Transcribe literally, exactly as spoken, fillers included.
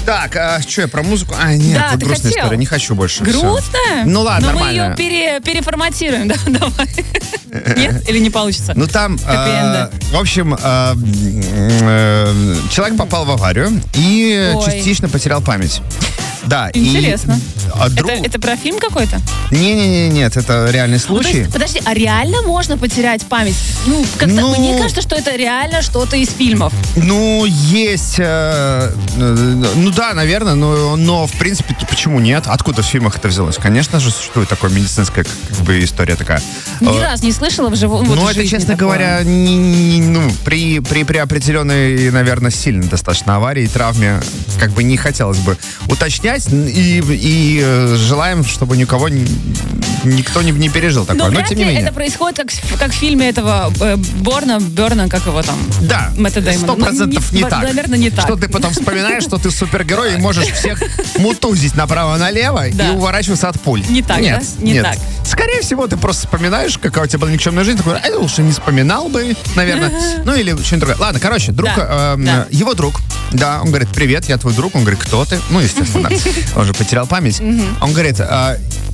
Так, а что я про музыку? А, нет, Да, это ты грустная хотел. история, не хочу больше. Всё. Грустная? Ну ладно, Но нормально. мы ее пере- переформатируем, да, давай. Нет? Или не получится? Ну там, э, в общем, э, э, человек попал в аварию и Ой. частично потерял память. Да, Интересно. И, а друг... Это, это про фильм какой-то? Не-не-не, нет, это реальный Ну, то случай. есть, подожди, а реально можно потерять память? Ну, как-то Ну- мне кажется, что это реально что-то из фильмов. Ну, есть... э, э, ну да, наверное, но, но в принципе, то почему нет? Откуда в фильмах это взялось? Конечно же, существует такая медицинская как бы история такая. Ни Э, разу не слышала в живом вот Ну, в это, жизни честно такое. говоря, не, не- ну, при, при, при определенной, наверное, сильной достаточно аварии, травме, как бы не хотелось бы уточнять. И, и э, желаем, чтобы никого, ни- никто не, не пережил такое. Но Но, вряд тем ли не менее. это происходит как, в- как в фильме этого э, Борна, Берна, как его там? Да, Мэтта Дэймона. сто процентов Ну, не, не- так. наверное, не так. Что ты потом вспоминаешь, что ты супергерой и можешь всех мутузить направо-налево Да. и уворачиваться от пуль. Не так, нет, да? Не нет. так. Скорее всего, ты просто вспоминаешь, какая у тебя была никчемная жизнь, такой, а лучше не вспоминал бы, наверное. Ну или что-нибудь другое. Ладно, короче, друг, Да, эм, да. его друг, да, он говорит, привет, я твой друг. Он говорит, кто ты? Ну, естественно, он же потерял память. Он говорит, «А,